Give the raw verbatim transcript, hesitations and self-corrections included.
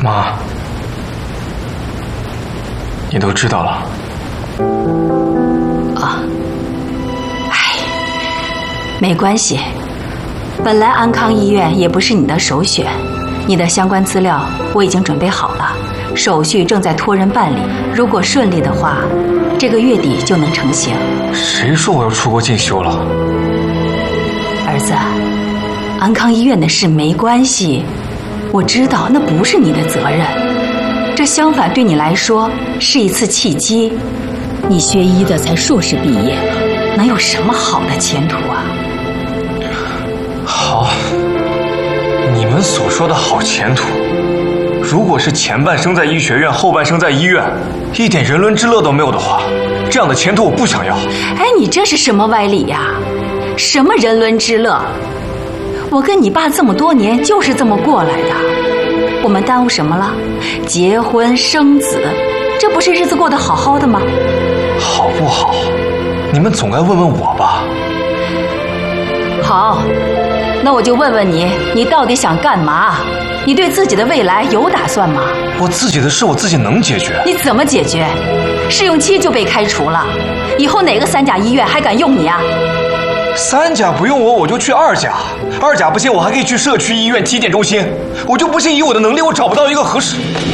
妈，你都知道了。 啊，哎，没关系。本来安康医院也不是你的首选，你的相关资料我已经准备好了，手续正在托人办理。如果顺利的话，这个月底就能成行。 谁说我要出国进修了？ 儿子，安康医院的事没关系，我知道那不是你的责任，这相反对你来说是一次契机。你学医的才硕士毕业，能有什么好的前途啊？ 好，你们所说的好前途，如果是前半生在医学院，后半生在医院，一点人伦之乐都没有的话，这样的前途我不想要。 哎，你这是什么歪理呀？什么人伦之乐？我跟你爸这么多年就是这么过来的，我们耽误什么了？结婚生子，这不是日子过得好好的吗？ 好不好？你们总该问问我吧。 好，那我就问问你，你到底想干嘛？你对自己的未来有打算吗？ 我自己的事我自己能解决。 你怎么解决？试用期就被开除了，以后哪个三甲医院还敢用你啊？ 三甲不用我，我就去二甲；二甲不行，我还可以去社区医院、体检中心。我就不信以我的能力，我找不到一个合适。